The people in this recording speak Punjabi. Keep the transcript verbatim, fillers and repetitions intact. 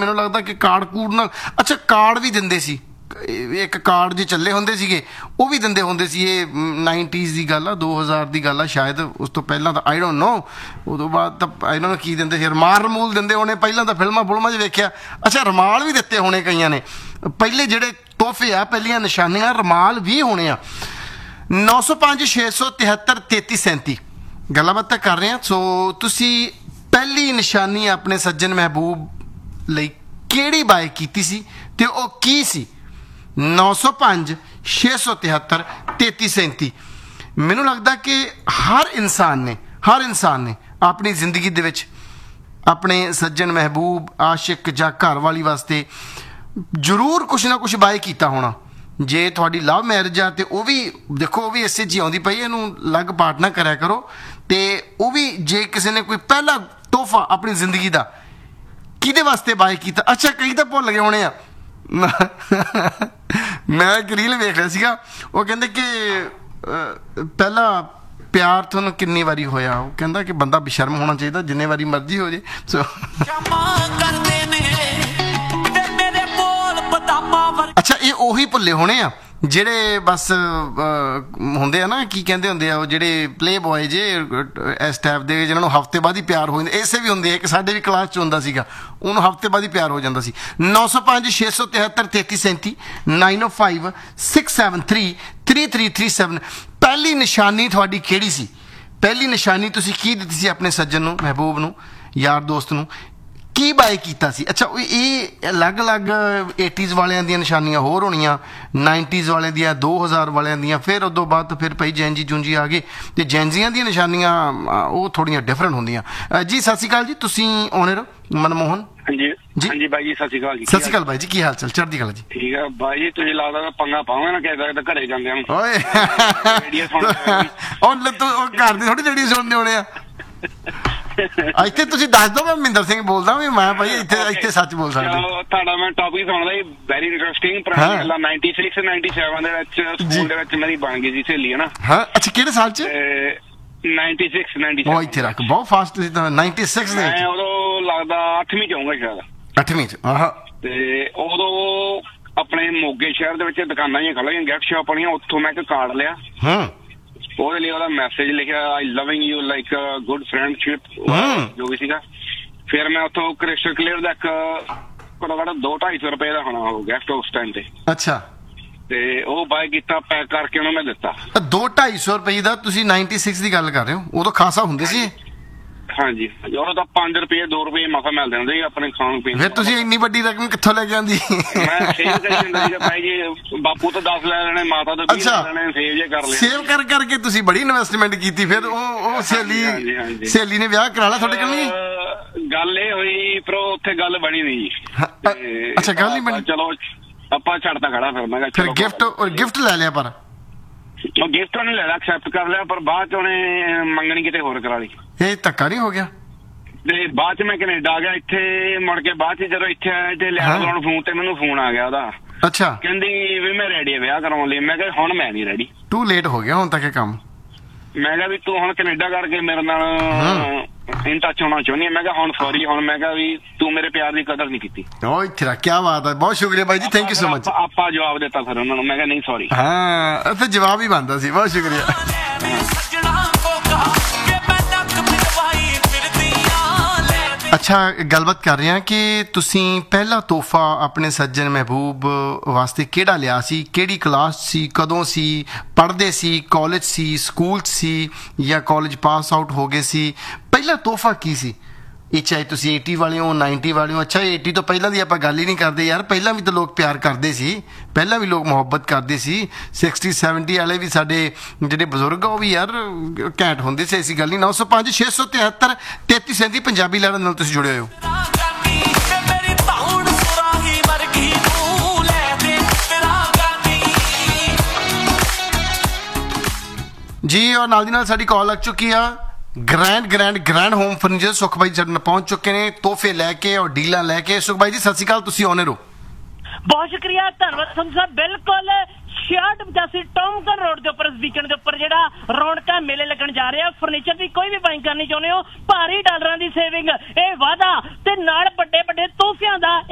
ਮੈਨੂੰ ਲੱਗਦਾ ਕਿ ਕਾਰਡ ਕੂਡ ਨਾਲ ਅੱਛਾ ਕਾਰਡ ਵੀ ਦਿੰਦੇ ਸੀ ਇੱਕ ਕਾਰਡ ਜੇ ਚੱਲੇ ਹੁੰਦੇ ਸੀਗੇ ਉਹ ਵੀ ਦਿੰਦੇ ਹੁੰਦੇ ਸੀ ਇਹ ਨਾਈਨਟੀਜ਼ ਦੀ ਗੱਲ ਆ ਦੋ ਹਜ਼ਾਰ ਦੀ ਗੱਲ ਆ ਸ਼ਾਇਦ ਉਸ ਤੋਂ ਪਹਿਲਾਂ ਤਾਂ ਆਈ ਡੋਂਟ ਨੋ ਉਦੋਂ ਬਾਅਦ ਤਾਂ ਇਹਨਾਂ ਨੂੰ ਕੀ ਦਿੰਦੇ ਸੀ ਰੁਮਾਲ ਰਮੂਲ ਦਿੰਦੇ ਹੋਣੇ ਪਹਿਲਾਂ ਤਾਂ ਫਿਲਮਾਂ ਫੁਲਮਾਂ 'ਚ ਵੇਖਿਆ ਅੱਛਾ ਰੁਮਾਲ ਵੀ ਦਿੱਤੇ ਹੋਣੇ ਕਈਆਂ ਨੇ ਪਹਿਲੇ ਜਿਹੜੇ ਤੋਹਫੇ ਆ ਪਹਿਲੀਆਂ ਨਿਸ਼ਾਨੀਆਂ ਰੁਮਾਲ ਵੀ ਹੋਣੇ ਆ ਨੌ ਸੌ ਪੰਜ ਛੇ ਸੌ ਤਿਹੱਤਰ ਤੇਤੀ ਸੈਂਤੀ ਗੱਲਾਂ ਬਾਤਾਂ ਕਰ ਰਹੇ ਹਾਂ ਸੋ ਤੁਸੀਂ ਪਹਿਲੀ ਨਿਸ਼ਾਨੀ ਆਪਣੇ ਸੱਜਣ ਮਹਿਬੂਬ ਲਈ ਕਿਹੜੀ ਬਾਏ ਕੀਤੀ ਸੀ ਤੇ ਉਹ ਕੀ ਸੀ ਨੌ ਸੌ ਪੰਜ ਛੇ ਸੌ ਤਿਹੱਤਰ ਤੇਤੀ ਸੈਂਤੀ ਮੈਨੂੰ ਲੱਗਦਾ ਕਿ ਹਰ ਇਨਸਾਨ ਨੇ ਹਰ ਇਨਸਾਨ ਨੇ ਆਪਣੀ ਜ਼ਿੰਦਗੀ ਦੇ ਵਿੱਚ ਆਪਣੇ ਸੱਜਣ ਮਹਿਬੂਬ ਆਸ਼ਿਕ ਜਾਂ ਘਰ ਵਾਲੀ ਵਾਸਤੇ ਜ਼ਰੂਰ ਕੁਛ ਨਾ ਕੁਛ ਬਾਏ ਕੀਤਾ ਹੋਣਾ ਜੇ ਤੁਹਾਡੀ ਲਵ ਮੈਰਿਜ ਆ ਤੇ ਉਹ ਵੀ ਦੇਖੋ ਉਹ ਵੀ ਇਸੇ 'ਚ ਆਉਂਦੀ ਪਈ ਇਹਨੂੰ ਅਲੱਗ ਪਾਰਟ ਨਾ ਕਰਿਆ ਕਰੋ ਤੇ ਉਹ ਵੀ ਜੇ ਕਿਸੇ ਨੇ ਕੋਈ ਪਹਿਲਾ ਤੋਹਫਾ ਆਪਣੀ ਜ਼ਿੰਦਗੀ ਦਾ ਕਿਹਦੇ ਵਾਸਤੇ ਬਾਏ ਕੀਤਾ ਅੱਛਾ ਕਈ ਤਾਂ ਭੁੱਲ ਗਏ ਹੋਣੇ ਆ ਮੈਂ ਇੱਕ ਰੀਲ ਵੇਖ ਰਿਹਾ ਸੀਗਾ ਉਹ ਕਹਿੰਦੇ ਕਿ ਪਹਿਲਾ ਪਿਆਰ ਤੁਹਾਨੂੰ ਕਿੰਨੀ ਵਾਰੀ ਹੋਇਆ ਉਹ ਕਹਿੰਦਾ ਕਿ ਬੰਦਾ ਬੇਸ਼ਰਮ ਹੋਣਾ ਚਾਹੀਦਾ ਜਿੰਨੇ ਵਾਰੀ ਮਰਜ਼ੀ ਹੋ ਜੇ ਸੋ ਅੱਛਾ ਇਹ ਉਹੀ ਭੁੱਲੇ ਹੋਣੇ ਆ ਜਿਹੜੇ ਬਸ ਹੁੰਦੇ ਆ ਨਾ ਕੀ ਕਹਿੰਦੇ ਹੁੰਦੇ ਆ ਉਹ ਜਿਹੜੇ ਪਲੇ ਬॉय ਜੇ ਇਸ ਟਾਈਪ ਦੇ ਜਿਹਨਾਂ ਨੂੰ ਹਫ਼ਤੇ ਬਾਅਦ ਹੀ ਪਿਆਰ ਹੋ ਜਾਂਦਾ ਐਸੇ ਵੀ ਹੁੰਦੇ ਆ ਕਿ ਸਾਡੇ ਵੀ ਕਲਾਸ 'ਚ ਹੁੰਦਾ ਸੀਗਾ ਉਹਨੂੰ ਹਫ਼ਤੇ ਬਾਅਦ ਹੀ ਪਿਆਰ ਹੋ ਜਾਂਦਾ ਸੀ ਨੌ ਸੌ ਪੰਜ ਛੇ ਸੌ ਤਿਹੱਤਰ ਤੇਤੀ ਸੈਂਤੀ ਨਾਈਨ ਓ five six seven three three three three seven ਪਹਿਲੀ ਨਿਸ਼ਾਨੀ ਤੁਹਾਡੀ ਕਿਹੜੀ ਸੀ ਪਹਿਲੀ ਨਿਸ਼ਾਨੀ ਤੁਸੀਂ ਕੀ ਦਿੱਤੀ ਸੀ ਆਪਣੇ ਸੱਜਣ ਨੂੰ ਮਹਿਬੂਬ ਨੂੰ ਯਾਰ ਦੋਸਤ ਨੂੰ ਕੀ ਬਾਏ ਕੀਤਾ ਸੀ ਅੱਛਾ ਇਹ ਅਲੱਗ ਅਲੱਗ ਏਟੀਜ਼ ਵਾਲਿਆਂ ਦੀਆਂ ਨਿਸ਼ਾਨੀਆਂ ਹੋਰ ਹੋਣੀਆਂ ਨਾਈਨਟੀਜ਼ ਵਾਲਿਆਂ ਦੀਆਂ ਦੋ ਹਜ਼ਾਰ ਵਾਲਿਆਂ ਦੀਆਂ ਫਿਰ ਉਦੋਂ ਬਾਅਦ ਫਿਰ ਪਈ ਜੈਨਜੀ ਜੂੰਜੀ ਆ ਗਏ ਤੇ ਜੈਨਜ਼ੀਆਂ ਦੀਆਂ ਨਿਸ਼ਾਨੀਆਂ ਉਹ ਥੋੜ੍ਹੀਆਂ ਡਿਫਰੈਂਟ ਹੁੰਦੀਆਂ ਜੀ ਸਤਿ ਸ਼੍ਰੀ ਅਕਾਲ ਜੀ ਤੁਸੀਂ ਓਨਰ ਮਨਮੋਹਨ ਹਾਂਜੀ ਜੀ ਹਾਂਜੀ ਬਾਈ ਜੀ ਸਤਿ ਸ਼੍ਰੀ ਅਕਾਲ ਜੀ ਸਤਿ ਸ਼੍ਰੀ ਅਕਾਲ ਬਾਈ ਜੀ ਕੀ ਹਾਲ ਚਾਲ ਚੜ੍ਹਦੀ ਕਲਾ ਜੀ ਠੀਕ ਆ ਬਾਈ ਜੀ ਤੁਸੀਂ ਲੱਗਦਾ ਪੰਗਾ ਪਾਵਾਂਗੇ ਨਾ ਕਿਸੇ ਦਾ ਘਰੇ ਜਾਂਦੇ ਨੂੰ ਓਏ ਉਹ ਘਰ ਦੀ ਥੋੜੀ ਜਿਹੜੀ ਸੁਣਦੇ ਹੋਣੇ ਆ ਇੱਥੇ ਤੁਸੀਂ ਦੱਸ ਦਿਓ ਮੈਂ ਮਹਿੰਦਰ ਸਿੰਘ ਬੋਲਦਾ ਵੀ ਮੈਂ ਭਾਈ ਇੱਥੇ ਇੱਥੇ ਸੱਚ ਬੋਲ ਸਕਦਾ ਤੁਹਾਡਾ ਮੈਂ ਟੌਪਿਕ ਸੁਣਦਾ ਜੀ ਵੈਰੀ ਇੰਟਰਸਟਿੰਗ ਪੁਰਾਣਾ ਨਾਈਨਟੀ ਸਿਕਸ ਨਾਈਨਟੀ ਸੈਵਨ ਦੇ ਵਿੱਚ ਸਕੂਲ ਦੇ ਵਿੱਚ ਮੇਰੀ ਬਣ ਗਈ ਸੀ ਸਹੇਲੀ ਹੈ ਨਾ ਹਾਂ ਅੱਛਾ ਕਿਹੜੇ ਸਾਲ ਚ ਨਾਈਨਟੀ ਸਿਕਸ ਨਾਈਨਟੀ ਸੈਵਨ ਉਹ ਇੱਥੇ ਰੱਖ ਬਹੁਤ ਫਾਸਟ ਸੀ ਤਾਂ ਨਾਈਨਟੀ ਸਿਕਸ ਦੇ ਮੈਂ ਉਦੋਂ ਲੱਗਦਾ ਅੱਠਵੀਂ ਚ ਆਉਂਗਾ ਸ਼ਾਇਦ ਅੱਠਵੀਂ ਚ ਆਹ ਤੇ ਉਦੋਂ ਆਪਣੇ ਮੋਗੇ ਸ਼ਹਿਰ ਦੇ ਵਿੱਚ ਦੁਕਾਨਾਂ ਜਿਹੀਆਂ ਖੁੱਲ੍ਹ ਗਈਆਂ ਗਿਫਟ ਸ਼ਾਪ ਵਾਲੀਆਂ ਉੱਥੋਂ ਮੈਂ ਇੱਕ ਕਾਰਡ ਲਿਆ ਹਾਂ ਉਹਦੇ ਲਈ ਉਹਦਾ ਮੈਸੇਜ ਲਿਖਿਆ ਆਈ loving you like good friendship ਜੋ ਵੀ ਸੀਗਾ ਫਿਰ ਮੈਂ ਉੱਥੋਂ ਕ੍ਰਿਸਟਲ ਕਲੀਅਰ ਦਾ ਇੱਕ ਘੱਟੋ ਘੱਟ ਦੋ ਢਾਈ ਸੌ ਰੁਪਏ ਦਾ ਹੋਣਾ ਉਹ ਗਿਫਟ ਉਸ ਟਾਈਮ ਤੇ ਅੱਛਾ ਤੇ ਉਹ ਬਾਏ ਕੀਤਾ ਪੈਕ ਕਰਕੇ ਉਹਨੂੰ ਮੈਂ ਦਿੱਤਾ ਦੋ ਢਾਈ ਸੌ ਰੁਪਏ ਦਾ ਤੁਸੀਂ ਨਾਈਨਟੀ ਸਿਕਸ ਦੀ ਗੱਲ ਕਰ ਰਹੇ ਹੋ ਉਦੋਂ ਖਾਸਾ ਹੁੰਦੇ ਸੀ ਹਾਂਜੀ ਉਹ ਤਾਂ ਪੰਜ ਰੁਪਏ ਦੋ ਰੁਪਏ ਮਸਾ ਮਿਲਦੇ ਹੁੰਦੇ ਸੀ ਆਪਣੇ ਖਾਣ ਪੀਣ ਫਿਰ ਤੁਸੀਂ ਇੰਨੀ ਵੱਡੀ ਰਕਮ ਕਿੱਥੋਂ ਲੈ ਕੇ ਆਂਦੀ ਮੈਂ ਸੇਵ ਕਰੀ ਜਾਂਦਾ ਸੀ ਭਾਈ ਜੀ ਬਾਪੂ ਤੋਂ ਦਸ ਲੈ ਲੈਣੇ ਮਾਤਾ ਤੋਂ ਵੀਹ ਲੈ ਲੈਣੇ ਸੇਵ ਜੇ ਕਰ ਲਿਆ ਸੇਵ ਕਰ ਕਰਕੇ ਤੁਸੀਂ ਬੜੀ ਇਨਵੈਸਟਮੈਂਟ ਕੀਤੀ ਫਿਰ ਉਹ ਉਹ ਸਹੇਲੀ ਸਹੇਲੀ ਨੇ ਵਿਆਹ ਕਰਾ ਲਿਆ ਤੁਹਾਡੇ ਕੋਲ ਨਹੀਂ ਗੱਲ ਇਹ ਹੋਈ ਪਰ ਉੱਥੇ ਗੱਲ ਬਣੀ ਨਹੀਂ ਜੀ ਅੱਛਾ ਗੱਲ ਨਹੀਂ ਬਣੀ ਚਲੋ ਆਪਾਂ ਛੱਡਤਾ ਖੜਾ ਫਿਰ ਮੈਂ ਕਿਹਾ ਫਿਰ ਗਿਫਟ ਔਰ ਗਿਫਟ ਲੈ ਲਿਆ ਪਰ ਉਹ ਗਿਫਟ ਉਹਨੇ ਲੈ ਲਿਆ ਐਕਸੈਪਟ ਕਰ ਲਿਆ ਪਰ ਬਾਅਦ ਚ ਉਹਨੇ ਮੰਗਣੀ ਕਿਤੇ ਹੋਰ ਕਰਾ ਲਈ ਇਹ ਧੱਕਾ ਨਹੀਂ ਹੋ ਗਿਆ ਤੇ ਬਾਅਦ ਚ ਮੈਂ ਕੈਨੇਡਾ ਆ ਗਿਆ ਇੱਥੇ ਮੁੜ ਕੇ ਬਾਅਦ ਚ ਜਦੋਂ ਇੱਥੇ ਆਇਆ ਤੇ ਲੈਣ ਲਾਉਣ ਫੋਨ ਤੇ ਮੈਨੂੰ ਫੋਨ ਆ ਗਿਆ ਉਹਦਾ ਅੱਛਾ ਕਹਿੰਦੀ ਵੀ ਮੈਂ ਰੈਡੀ ਆ ਵਿਆਹ ਕਰਾਉਣ ਲਈ ਮੈਂ ਕਿਹਾ ਹੁਣ ਮੈਂ ਨਹੀਂ ਰੈਡੀ ਟੂ ਲੇਟ ਹੋ ਗਿਆ ਹੁਣ ਤੱਕ ਇਹ ਕੰਮ ਮੈਂ ਕਿਹਾ ਵੀ ਤੂੰ ਹੁਣ ਕੈਨੇਡਾ ਕਰਕੇ ਮੇਰੇ ਨਾਲ ਇਨ ਟੱਚ ਹੋਣਾ ਚਾਹੁੰਦੀ ਮੈਂ ਕਿਹਾ ਹੁਣ ਸੌਰੀ ਹੁਣ ਮੈਂ ਕਿਹਾ ਵੀ ਤੂੰ ਮੇਰੇ ਪਿਆਰ ਦੀ ਕਦਰ ਨਹੀਂ ਕੀਤੀ ਓਏ ਤੇਰਾ ਕੀ ਬਾਤ ਹੈ ਬਹੁਤ ਸ਼ੁਕਰੀਆ ਬਾਈ ਜੀ ਥੈਂਕ ਯੂ ਸੋ ਮਚ ਆਪਾਂ ਜਵਾਬ ਦਿੱਤਾ ਫਿਰ ਉਹਨਾਂ ਨੂੰ ਮੈਂ ਕਿਹਾ ਨਹੀਂ ਸੌਰੀ ਹਾਂ ਉੱਥੇ ਜਵਾਬ ਹੀ ਬਣਦਾ ਸੀ ਬਹੁਤ ਸ਼ੁਕਰੀਆ ਅੱਛਾ ਗੱਲਬਾਤ ਕਰ ਰਹੇ ਹਾਂ ਕਿ ਤੁਸੀਂ ਪਹਿਲਾ ਤੋਹਫਾ ਆਪਣੇ ਸੱਜਣ ਮਹਿਬੂਬ ਵਾਸਤੇ ਕਿਹੜਾ ਲਿਆ ਸੀ ਕਿਹੜੀ ਕਲਾਸ ਸੀ ਕਦੋਂ ਸੀ ਪੜ੍ਹਦੇ ਸੀ ਕਾਲਜ ਸੀ ਸਕੂਲ ਸੀ ਜਾਂ ਕਾਲਜ ਪਾਸ ਆਊਟ ਹੋ ਗਏ ਸੀ ਪਹਿਲਾ ਤੋਹਫਾ ਕੀ ਸੀ ਇਹ ਚਾਹੇ ਤੁਸੀਂ ਏਟੀ ਵਾਲੇ ਹੋ ਨਾਈਨਟੀ ਵਾਲੇ ਹੋ ਅੱਛਾ ਏਟੀ ਤੋਂ ਪਹਿਲਾਂ ਦੀ ਆਪਾਂ ਗੱਲ ਹੀ ਨਹੀਂ ਕਰਦੇ ਯਾਰ ਪਹਿਲਾਂ ਵੀ ਤਾਂ ਲੋਕ ਪਿਆਰ ਕਰਦੇ ਸੀ ਪਹਿਲਾਂ ਵੀ ਲੋਕ ਮੁਹੱਬਤ ਕਰਦੇ ਸੀ ਸਿਕਸਟੀ ਸੈਵਨਟੀ ਵਾਲੇ ਵੀ ਸਾਡੇ ਜਿਹੜੇ ਬਜ਼ੁਰਗ ਆ ਉਹ ਵੀ ਯਾਰ ਘੈਂਟ ਹੁੰਦੇ ਸੀ ਐਸੀ ਗੱਲ ਨਹੀਂ ਨੌ ਸੌ ਪੰਜ ਛੇ ਸੌ ਤਿਹੱਤਰ ਤੇਤੀ ਸੈਂਤੀ ਪੰਜਾਬੀ ਲਹਿਰ ਨਾਲ ਤੁਸੀਂ ਜੁੜੇ ਹੋ ਜੀ ਔਰ ਨਾਲ ਦੀ ਨਾਲ ਸਾਡੀ ਕਾਲ ਲੱਗ ਚੁੱਕੀ ਆ grand grand grand home furniture ਸੁਖ ਭਾਈ ਸਾਡੇ ਨਾਲ ਪਹੁੰਚ ਚੁੱਕੇ ਨੇ ਤੋਹਫੇ ਲੈ ਕੇ ਔਰ ਡੀਲਾਂ ਲੈ ਕੇ ਸੁਖ ਭਾਈ ਜੀ ਸਤਿ ਸ਼੍ਰੀ ਅਕਾਲ ਤੁਸੀਂ ਆਨਰ ਹੋ ਬਹੁਤ ਸ਼ੁਕਰੀਆ ਧੰਨਵਾਦ ਸੰਧੂ ਸਾਹਿਬ ਬਿਲਕੁਲ ਛਿਆਹਠ ਪਚਾਸੀ ਟੌਮਕਨ ਰੋਡ ਦੇ ਉੱਪਰ ਇਸ ਵੀਕਐਂਡ ਦੇ ਉੱਪਰ ਜਿਹੜਾ ਰੌਣਕਾਂ ਮੇਲੇ ਲੱਗਣ ਜਾ ਰਹੇ ਆ ਫਰਨੀਚਰ ਦੀ ਕੋਈ ਵੀ ਬਾਇੰਗ ਕਰਨੀ ਚਾਹੁੰਦੇ ਹੋ ਭਾਰੀ ਡਾਲਰਾਂ ਦੀ ਸੇਵਿੰਗ ਇਹ ਵਾਅਦਾ ਤੇ ਨਾਲ ਵੱਡੇ ਵੱਡੇ ਤੋਹਫਿਆਂ ਦਾ